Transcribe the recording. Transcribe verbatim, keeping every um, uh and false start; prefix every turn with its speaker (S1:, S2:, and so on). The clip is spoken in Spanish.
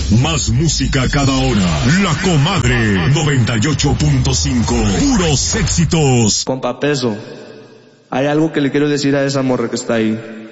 S1: Más música cada hora. La Comadre noventa y ocho punto cinco. Puros éxitos.
S2: Compa Peso, hay algo que le quiero decir a esa morra que está ahí.